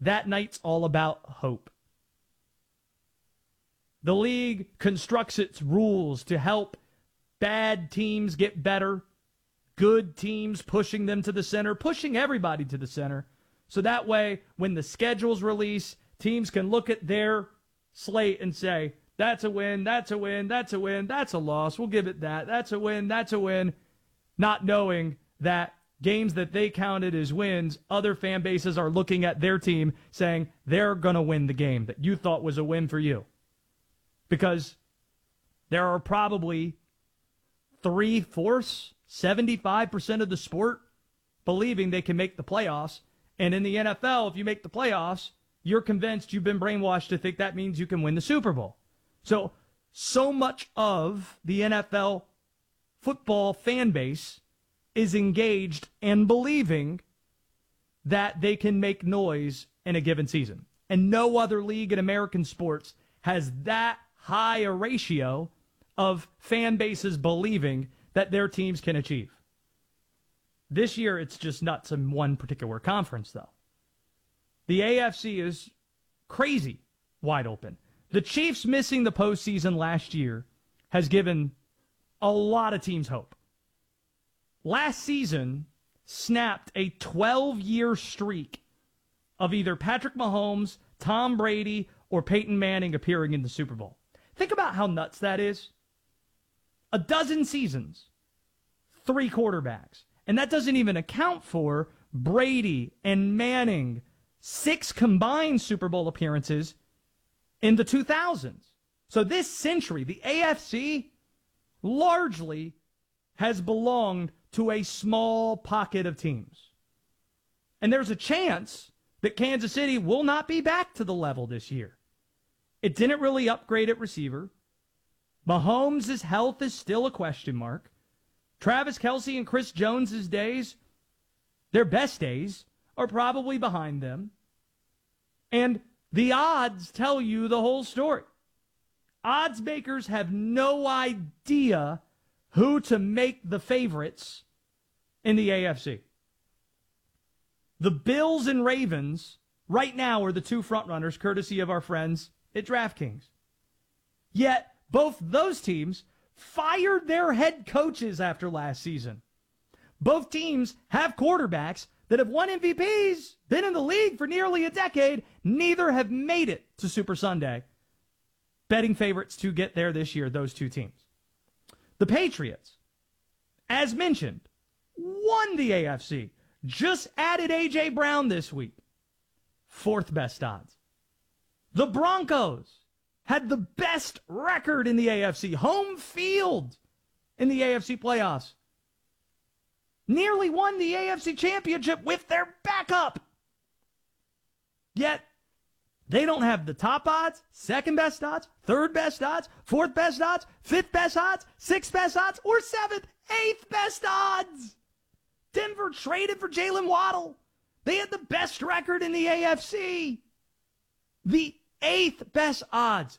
that night's all about hope. The league constructs its rules to help bad teams get better, good teams pushing them to the center, pushing everybody to the center. So that way, when the schedule's release, teams can look at their slate and say, that's a win, that's a win, that's a win, that's a loss, we'll give it that, that's a win, that's a win, not knowing that games that they counted as wins, other fan bases are looking at their team saying they're going to win the game that you thought was a win for you. Because there are probably 3/4, 75% of the sport believing they can make the playoffs. And in the NFL, if you make the playoffs, you're convinced you've been brainwashed to think that means you can win the Super Bowl. So much of the NFL football fan base is engaged and believing that they can make noise in a given season. And no other league in American sports has that high a ratio of fan bases believing that their teams can achieve. This year, it's just nuts in one particular conference, though. The AFC is crazy wide open. The Chiefs missing the postseason last year has given a lot of teams hope. Last season snapped a 12-year streak of either Patrick Mahomes, Tom Brady, or Peyton Manning appearing in the Super Bowl. Think about how nuts that is. A dozen seasons, 3 quarterbacks. And that doesn't even account for Brady and Manning, 6 combined Super Bowl appearances in the 2000s. So this century, the AFC largely has belonged to a small pocket of teams. And there's a chance that Kansas City will not be back to the level this year. It didn't really upgrade at receiver. Mahomes' health is still a question mark. Travis Kelce and Chris Jones' days, their best days, are probably behind them. And the odds tell you the whole story. Odds makers have no idea who to make the favorites in the AFC. The Bills and Ravens right now are the 2 frontrunners, courtesy of our friends at DraftKings. Yet, both those teams fired their head coaches after last season. Both teams have quarterbacks that have won MVPs, been in the league for nearly a decade. Neither have made it to Super Sunday. Betting favorites to get there this year, those 2 teams. The Patriots, as mentioned, won the AFC. Just added A.J. Brown this week. 4th best odds. The Broncos had the best record in the AFC. Home field in the AFC playoffs. Nearly won the AFC championship with their backup. Yet, they don't have the top odds, 2nd best odds, 3rd best odds, 4th best odds, 5th best odds, 6th best odds, or 7th, 8th best odds. Denver traded for Jalen Waddle. They had the best record in the AFC. The 8th best odds.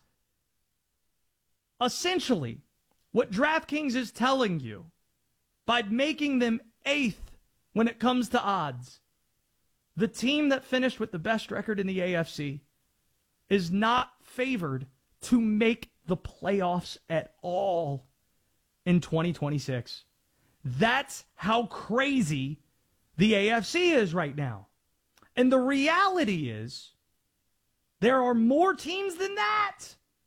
Essentially, what DraftKings is telling you by making them 8th when it comes to odds, the team that finished with the best record in the AFC is not favored to make the playoffs at all in 2026. That's how crazy the AFC is right now. And the reality is, there are more teams than that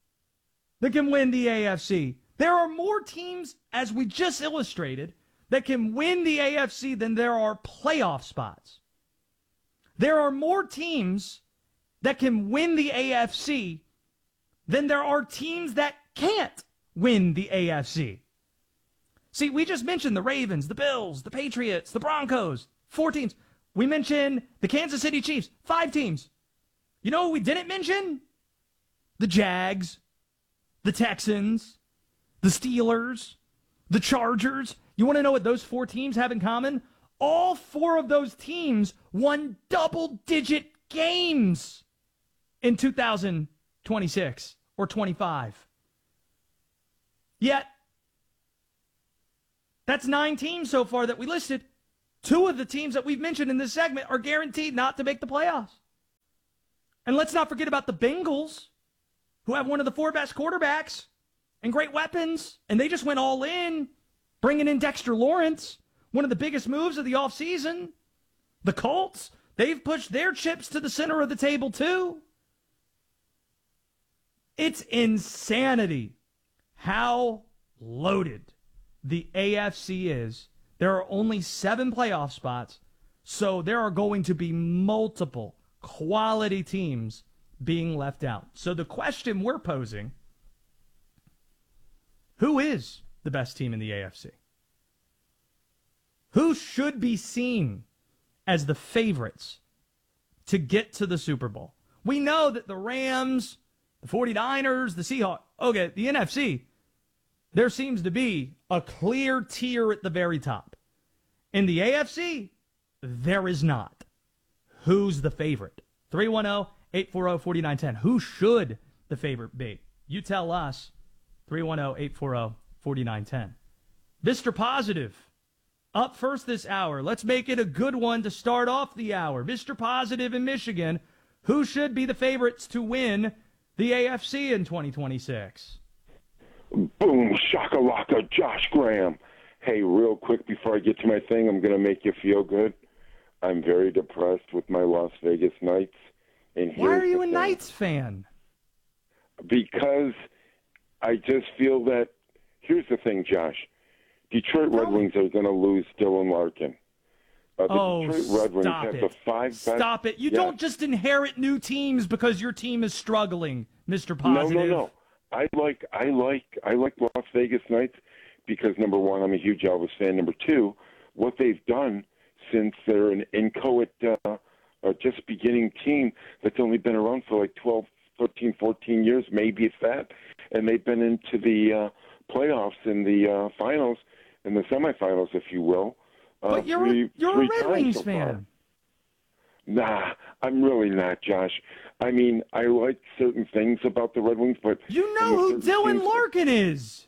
can win the AFC. There are more teams, as we just illustrated, that can win the AFC than there are playoff spots. There are more teams that can win the AFC than there are teams that can't win the AFC. See, we just mentioned the Ravens, the Bills, the Patriots, the Broncos, 4 teams. We mentioned the Kansas City Chiefs, 5 teams. You know what we didn't mention? The Jags, the Texans, the Steelers, the Chargers. You want to know what those 4 teams have in common? All 4 of those teams won double-digit games in 2026 or 25. Yet, that's 9 teams so far that we listed. 2 of the teams that we've mentioned in this segment are guaranteed not to make the playoffs. And let's not forget about the Bengals, who have one of the 4 best quarterbacks and great weapons, and they just went all in, bringing in Dexter Lawrence, one of the biggest moves of the offseason. The Colts, they've pushed their chips to the center of the table too. It's insanity how loaded the AFC is. There are only 7 playoff spots, so there are going to be multiple quality teams being left out. So the question we're posing, who is the best team in the AFC? Who should be seen as the favorites to get to the Super Bowl? We know that the Rams, the 49ers, the Seahawks, okay, the NFC, there seems to be a clear tier at the very top. In the AFC, there is not. Who's the favorite? 310-840-4910. Who should the favorite be? You tell us. 310-840-4910. Mr. Positive, up first this hour. Let's make it a good one to start off the hour. Mr. Positive in Michigan, who should be the favorites to win the AFC in 2026? Boom, shakalaka, Josh Graham. Hey, real quick before I get to my thing, I'm going to make you feel good. I'm very depressed with my Las Vegas Knights. And why are you a Knights fan? Because I just feel that, here's the thing, Josh. Detroit Red Wings are going to lose Dylan Larkin. Detroit Red Wings have the 5 best. Stop it. You don't just inherit new teams because your team is struggling, Mr. Positive. No. I like Las Vegas Knights because, number one, I'm a huge Elvis fan. Number two, what they've done since they're an inchoate, just beginning team that's only been around for like 12, 13, 14 years, maybe if that, and they've been into the playoffs and the finals and the semifinals, if you will. But you're a Red Wings fan. Nah, I'm really not, Josh. I mean, I like certain things about the Red Wings, but... You know who Dylan Larkin is.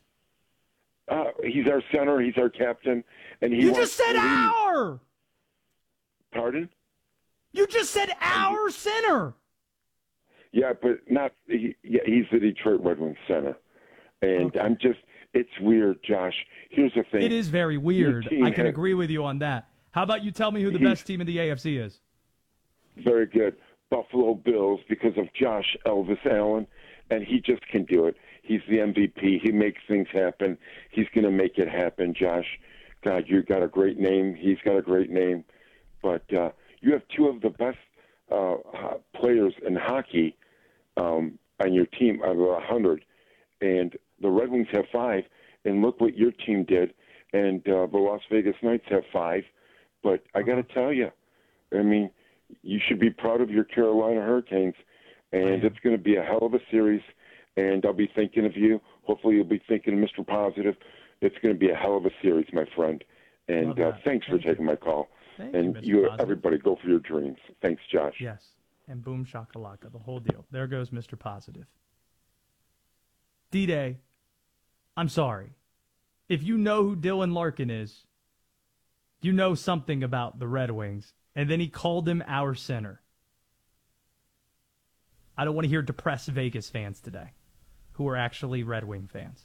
He's our center, he's our captain, and he... You just said our! Pardon? You just said our center! Yeah, but not... he's the Detroit Red Wings center. And okay. I'm just... It's weird, Josh. Here's the thing. It is very weird. I can agree with you on that. How about you tell me who the best team in the AFC is? Very good. Buffalo Bills, because of Josh Elvis Allen, and he just can do it. He's the MVP. He makes things happen. He's going to make it happen, Josh. God, you got a great name. He's got a great name. But you have 2 of the best players in hockey on your team out of 100, and the Red Wings have 5, and look what your team did, and the Las Vegas Knights have 5. But I got to tell you, I mean, you should be proud of your Carolina Hurricanes, and it's going to be a hell of a series, and I'll be thinking of you. Hopefully you'll be thinking of Mr. Positive. It's going to be a hell of a series, my friend, and thanks for taking my call. Thank you, everybody, go for your dreams. Thanks, Josh. Yes, and boom shakalaka, the whole deal. There goes Mr. Positive. D-Day, I'm sorry. If you know who Dylan Larkin is, you know something about the Red Wings. And then he called him our center. I don't want to hear depressed Vegas fans today who are actually Red Wing fans.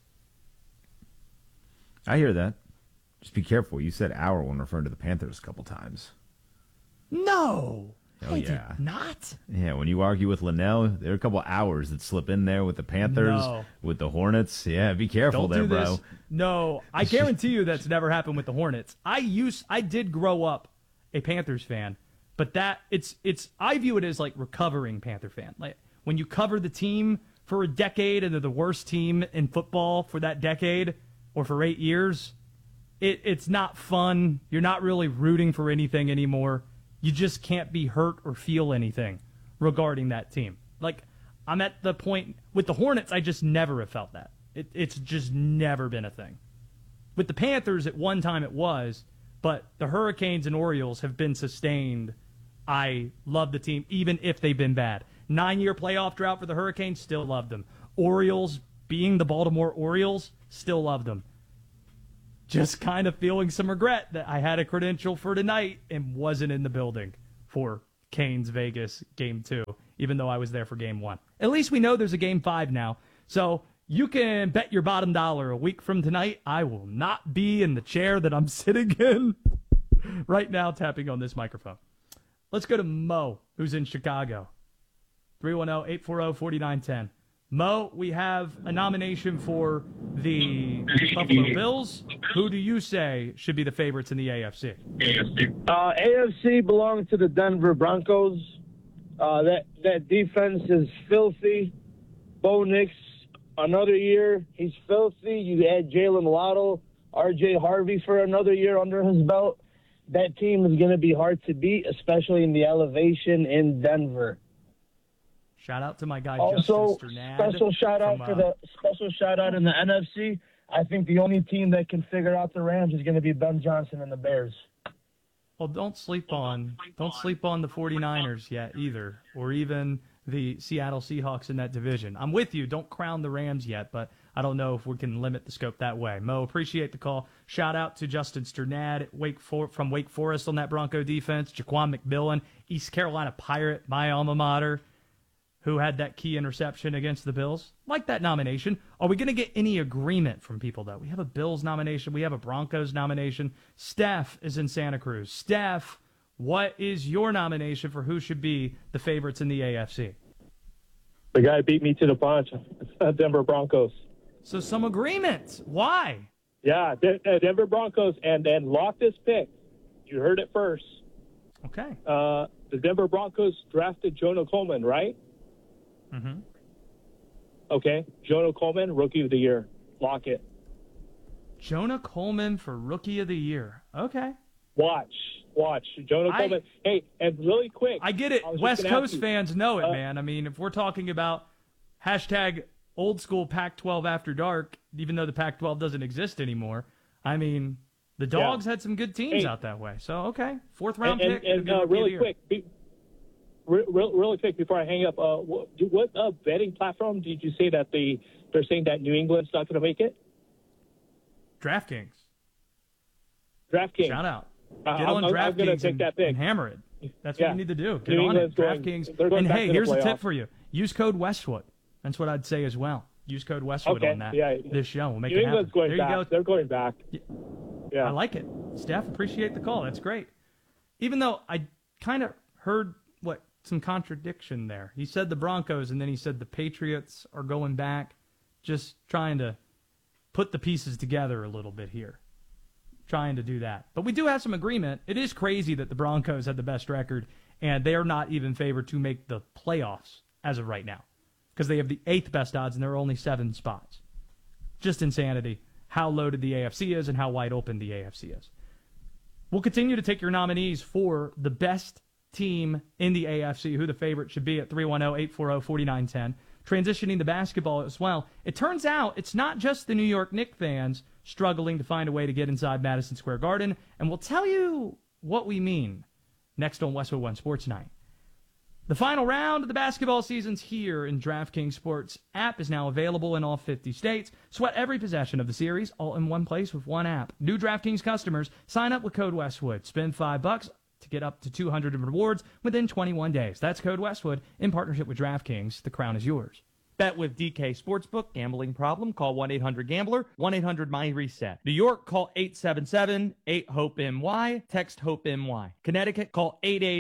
I hear that. Just be careful. You said our when referring to the Panthers a couple times. No. Oh, I yeah. did not. Yeah, when you argue with Linnell, there are a couple hours that slip in there with the Panthers, with the Hornets. Yeah, be careful Don't there, do bro. This. No, I guarantee you that's never happened with the Hornets. I did grow up a Panthers fan, but I view it as like recovering Panther fan. Like when you cover the team for a decade and they're the worst team in football for that decade or for 8 years, it's not fun. You're not really rooting for anything anymore. You just can't be hurt or feel anything regarding that team. Like I'm at the point with the Hornets, I just never have felt that. It's just never been a thing. With the Panthers, at one time it was. But the Hurricanes and Orioles have been sustained. I love the team, even if they've been bad. 9-year playoff drought for the Hurricanes, still love them. Orioles, being the Baltimore Orioles, still love them. Just kind of feeling some regret that I had a credential for tonight and wasn't in the building for Canes Vegas Game 2, even though I was there for game 1. At least we know there's a game 5 now. So you can bet your bottom dollar a week from tonight, I will not be in the chair that I'm sitting in right now tapping on this microphone. Let's go to Mo, who's in Chicago. 310-840-4910. Mo, we have a nomination for the Buffalo Bills. Who do you say should be the favorites in the AFC? AFC belongs to the Denver Broncos. That defense is filthy. Bo Nix, another year, he's filthy. You add Jalen Waddle, R.J. Harvey for another year under his belt. That team is going to be hard to beat, especially in the elevation in Denver. Shout out to my guy also, Justin Sternad. Special shout out in the NFC. I think the only team that can figure out the Rams is going to be Ben Johnson and the Bears. Well, don't sleep on the 49ers yet either, or even the Seattle Seahawks in that division. I'm with you. Don't crown the Rams yet, but I don't know if we can limit the scope that way. Mo, appreciate the call. Shout out to Justin Sternad from Wake Forest on that Bronco defense. Jaquan McMillan, East Carolina Pirate, my alma mater, who had that key interception against the Bills. Like that nomination. Are we going to get any agreement from people, though? We have a Bills nomination. We have a Broncos nomination. Steph is in Santa Cruz. Steph, what is your nomination for who should be the favorites in the AFC? The guy beat me to the punch. Denver Broncos. So some agreement. Why? Yeah, Denver Broncos. And then lock this pick. You heard it first. Okay. The Denver Broncos drafted Jonah Coleman, right? Mm-hmm. Okay. Jonah Coleman, Rookie of the Year. Lock it. Jonah Coleman for Rookie of the Year. Okay. Watch. Jonah Coleman. Hey, and really quick. I get it. West Coast fans know it, man. I mean, if we're talking about hashtag old school Pac-12 after dark, even though the Pac-12 doesn't exist anymore, I mean, the Dogs had some good teams out that way. So, okay. Fourth round pick. And really quick. Really quick before I hang up, what betting platform did you say that they're saying that New England's not going to make it? DraftKings. DraftKings. Shout out. Get on DraftKings and hammer it. That's what you need to do. Get on it. DraftKings. And hey, here's a tip for you. Use code Westwood. That's what I'd say as well. Use code Westwood on that. This show will make it happen. There you go. They're going back. Yeah. I like it. Steph, appreciate the call. That's great. Even though I kind of heard some contradiction there. He said the Broncos, and then he said the Patriots are going back. Just trying to put the pieces together a little bit here. Trying to do that. But we do have some agreement. It is crazy that the Broncos had the best record, and they are not even favored to make the playoffs as of right now, because they have the 8th best odds, and there are only 7 spots. Just insanity how loaded the AFC is and how wide open the AFC is. We'll continue to take your nominees for the best team in the AFC, who the favorite should be, at 310-840-4910. Transitioning to basketball as well. It turns out it's not just the New York Knicks fans struggling to find a way to get inside Madison Square Garden, and we'll tell you what we mean next on Westwood One Sports Night. The final round of the basketball season's here, and DraftKings Sports app is now available in all 50 states. Sweat every possession of the series all in one place with one app. New DraftKings customers, sign up with code Westwood. Spend $5 to get up to $200 in rewards within 21 days. That's code Westwood in partnership with DraftKings. The crown is yours. Bet with DK Sportsbook. Gambling problem? Call 1-800-GAMBLER. 1-800-MY-RESET. New York, call 877-8-HOPE-NY. Text HOPE-NY. Connecticut, call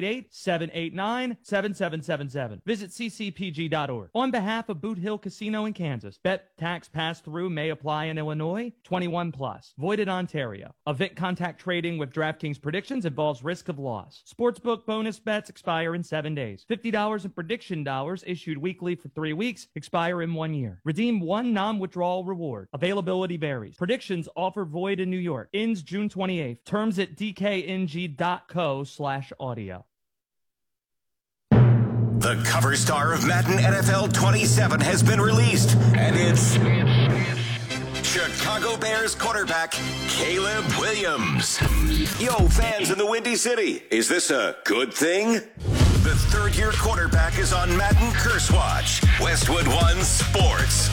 888-789-7777. Visit ccpg.org. On behalf of Boot Hill Casino in Kansas, bet tax pass-through may apply in Illinois. 21 plus. Void in Ontario. Event contact trading with DraftKings predictions involves risk of loss. Sportsbook bonus bets expire in 7 days. $50 in prediction dollars issued weekly for 3 weeks. Expire in 1 year. Redeem one non-withdrawal reward. Availability varies. Predictions offer void in New York. Ends June 28th. Terms at dkng.co/audio. The cover star of Madden NFL 27 has been released, and it's Chicago Bears quarterback Caleb Williams. Yo, fans in the Windy City, is this a good thing? The third-year quarterback is on Madden Curse Watch. Westwood One Sports.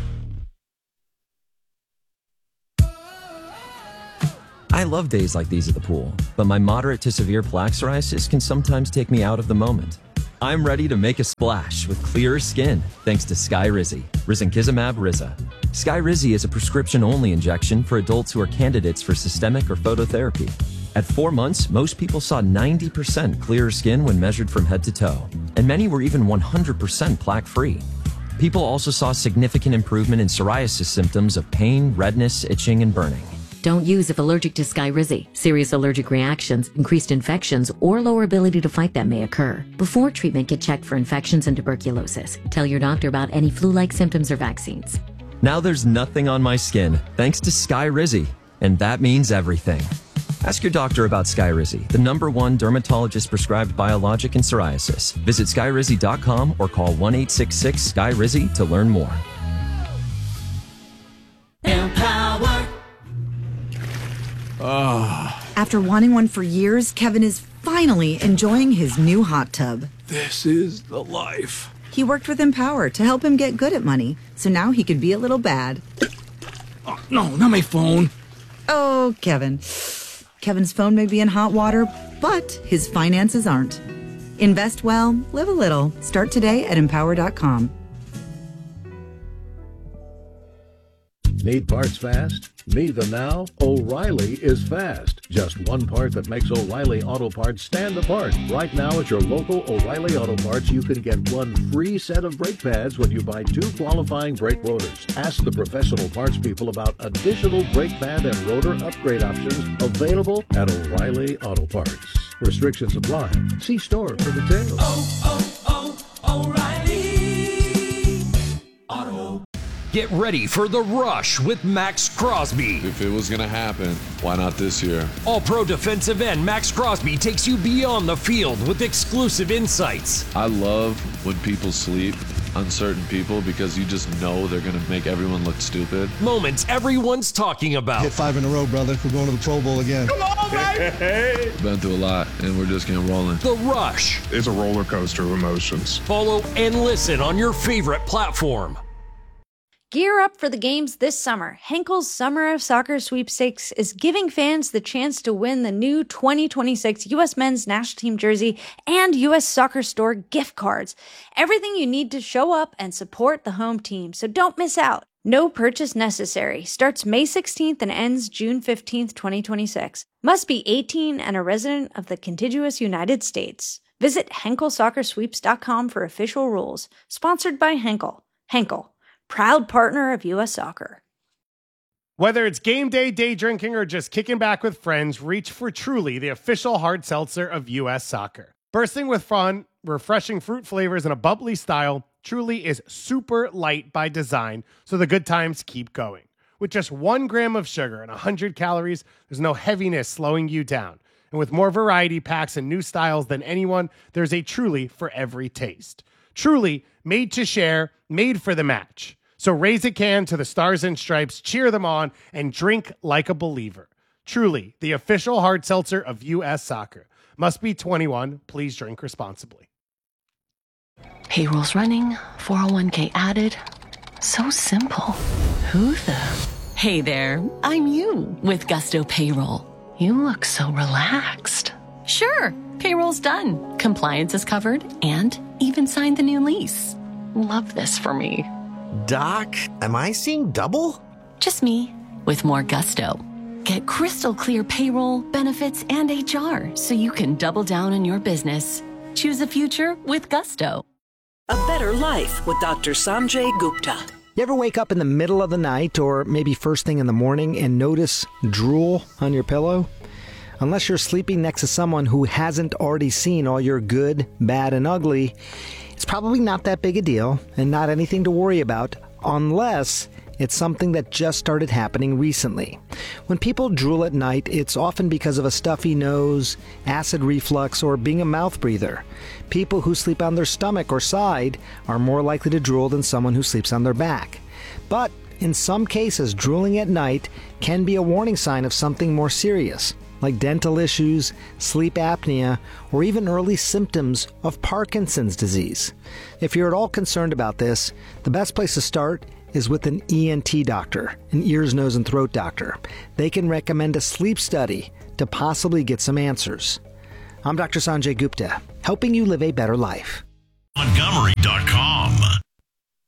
I love days like these at the pool, but my moderate to severe plaque psoriasis can sometimes take me out of the moment. I'm ready to make a splash with clearer skin thanks to Skyrizi, risankizumab Riza. Skyrizi is a prescription-only injection for adults who are candidates for systemic or phototherapy. At 4 months, most people saw 90% clearer skin when measured from head to toe, and many were even 100% plaque-free. People also saw significant improvement in psoriasis symptoms of pain, redness, itching, and burning. Don't use if allergic to Skyrizi. Serious allergic reactions, increased infections, or lower ability to fight them may occur. Before treatment, get checked for infections and tuberculosis. Tell your doctor about any flu-like symptoms or vaccines. Now there's nothing on my skin thanks to Skyrizi, and that means everything. Ask your doctor about Skyrizi, the #1 dermatologist-prescribed biologic in psoriasis. Visit Skyrizi.com or call 1-866-SKYRIZI to learn more. Empower. After wanting one for years, Kevin is finally enjoying his new hot tub. This is the life. He worked with Empower to help him get good at money, so now he can be a little bad. Oh, no, not my phone. Oh, Kevin. Kevin's phone may be in hot water, but his finances aren't. Invest well, live a little. Start today at Empower.com. Need parts fast? Need them now? O'Reilly is fast. Just one part that makes O'Reilly Auto Parts stand apart. Right now at your local O'Reilly Auto Parts, you can get one free set of brake pads when you buy 2 qualifying brake rotors. Ask the professional parts people about additional brake pad and rotor upgrade options available at O'Reilly Auto Parts. Restrictions apply. See store for details. O'Reilly Auto. Get ready for the rush with Max Crosby. If it was going to happen, why not this year? All-pro defensive end Max Crosby takes you beyond the field with exclusive insights. I love when people sleep on certain people because you just know they're going to make everyone look stupid. Moments everyone's talking about. Hit 5 in a row, brother. We're going to the Pro Bowl again. Come on, baby! Been through a lot, and we're just getting rolling. The Rush. It's a roller coaster of emotions. Follow and listen on your favorite platform. Gear up for the games this summer. Henkel's Summer of Soccer Sweepstakes is giving fans the chance to win the new 2026 U.S. Men's National Team jersey and U.S. Soccer Store gift cards. Everything you need to show up and support the home team, so don't miss out. No purchase necessary. Starts May 16th and ends June 15th, 2026. Must be 18 and a resident of the contiguous United States. Visit HenkelSoccerSweeps.com for official rules. Sponsored by Henkel. Henkel, proud partner of U.S. Soccer. Whether it's game day, day drinking, or just kicking back with friends, reach for Truly, the official hard seltzer of U.S. Soccer. Bursting with fun, refreshing fruit flavors, and a bubbly style, Truly is super light by design, so the good times keep going. With just 1 gram of sugar and 100 calories, there's no heaviness slowing you down. And with more variety packs and new styles than anyone, there's a Truly for every taste. Truly, made to share, made for the match. So raise a can to the Stars and Stripes, cheer them on, and drink like a believer. Truly, the official hard seltzer of U.S. Soccer. Must be 21. Please drink responsibly. Payroll's running, 401k added. So simple. Who the? Hey there, I'm you with Gusto Payroll. You look so relaxed. Sure, payroll's done. Compliance is covered and even signed the new lease. Love this for me. Doc, am I seeing double? Just me with more Gusto. Get crystal clear payroll, benefits, and HR so you can double down on your business. Choose a future with Gusto. A better life with Dr. Sanjay Gupta. You ever wake up in the middle of the night or maybe first thing in the morning and notice drool on your pillow? Unless you're sleeping next to someone who hasn't already seen all your good, bad, and ugly, it's probably not that big a deal and not anything to worry about unless it's something that just started happening recently. When people drool at night, it's often because of a stuffy nose, acid reflux, or being a mouth breather. People who sleep on their stomach or side are more likely to drool than someone who sleeps on their back. But in some cases, drooling at night can be a warning sign of something more serious, like dental issues, sleep apnea, or even early symptoms of Parkinson's disease. If you're at all concerned about this, the best place to start is with an ENT doctor, an ears, nose, and throat doctor. They can recommend a sleep study to possibly get some answers. I'm Dr. Sanjay Gupta, helping you live a better life. Montgomery.com.